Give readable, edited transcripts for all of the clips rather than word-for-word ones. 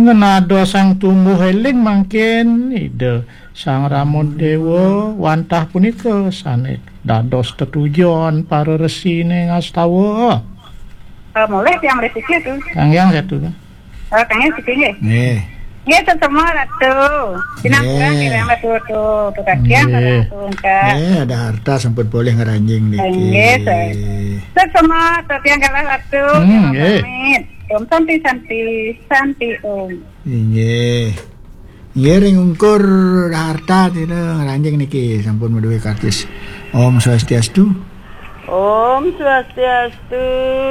ngenado sang tumbuh eling mangkin ide sang Ramon Dewa wantah punika sanes dados tetujon para resine ngastawa. Mulai tiang resisi itu. Kang yang satu kan. Kang yang sini. Nggih. Nggih semua ratu. Sinampuran kira tuh kakian tuh Kak. Ada harta sempat boleh ngeranjing niki. Nggih. Semua tiang kalah ratu. Pamit. Om santi Om. Nggih. Nggih ring ungkur harta tina ngeranjing niki sampun meduwe kartis. Om Swastiastu. Om Swastiastu.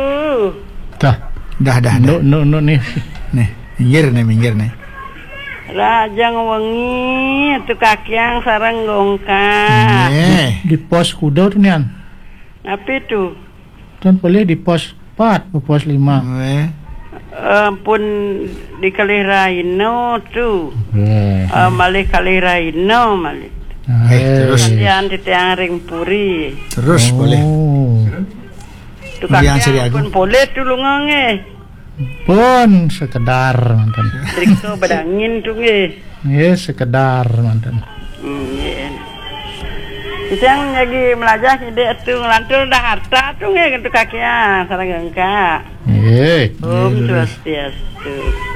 Dah. No nih. Nih, minggir nih. Rajang wengi tu kakiang sarang gongka. Di pos kuda tuh nian. Apa itu? Kan boleh di pos 4, pos 5. Pun di Kaliraino tu. Malih Kaliraino malih. Terus. Kalian di tiang ring puri. Terus boleh. Tu kakiang pun boleh tulungan Pun sekedar mantan. Trikso bedangin tuh sekedar mantan. Kita yang lagi melajah ide tu ngelantur dah harta tu gitu kakinya sarang engka. Om Swastiastu.